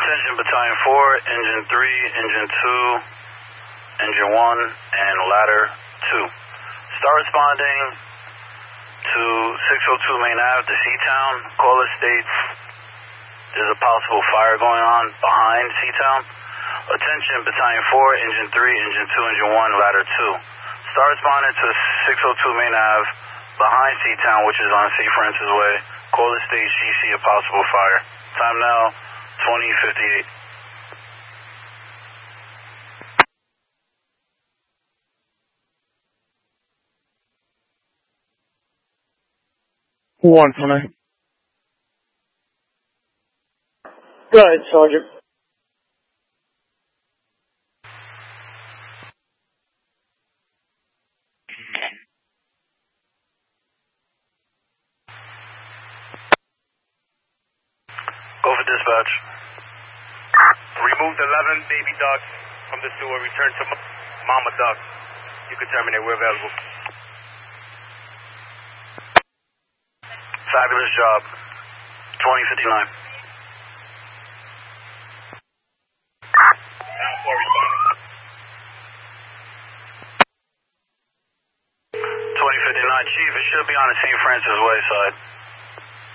Attention Battalion 4, Engine 3, Engine 2, Engine 1, and Ladder 2. Start responding to 602 Main Ave to Seatown. Caller states there's a possible fire going on behind Seatown. Attention Battalion 4, Engine 3, Engine 2, Engine 1, Ladder 2. Start responding to 602 Main Ave behind Seatown, which is on St. Francis Way. Caller states she see a possible fire. Time now, 20:58. One for me. Go ahead, Sergeant. Go for dispatch. Remove the 11 baby ducks from the sewer. Return to Mama Duck. You can terminate. We're available. Fabulous job. 20:59. Now for responding. 20:59. Chief, it should be on the St. Francis Way side.